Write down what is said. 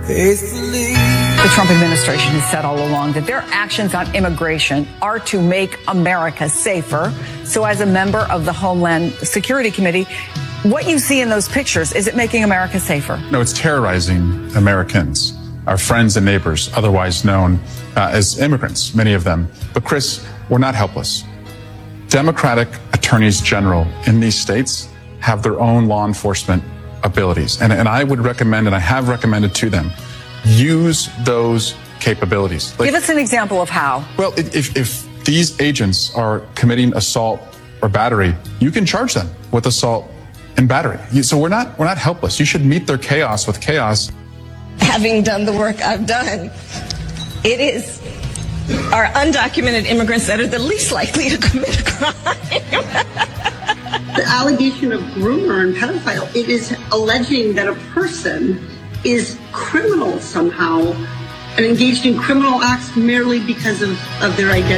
faithfully. The Trump administration has said all along that their actions on immigration are to make America safer. So as a member of the Homeland Security Committee, what you see in those pictures, is it making America safer? No, it's terrorizing Americans, our friends and neighbors, otherwise known as immigrants, many of them. But Chris, we're not helpless. Democratic attorneys general in these states have their own law enforcement abilities. And I would recommend, and I have recommended to them, use those capabilities. Give us an example of how. Well, if these agents are committing assault or battery, you can charge them with assault and battery. So we're not helpless. You should meet their chaos with chaos. Having done the work I've done, it is our undocumented immigrants that are the least likely to commit a crime. The allegation of groomer and pedophile, it is alleging that a person is criminal somehow and engaged in criminal acts merely because of their identity.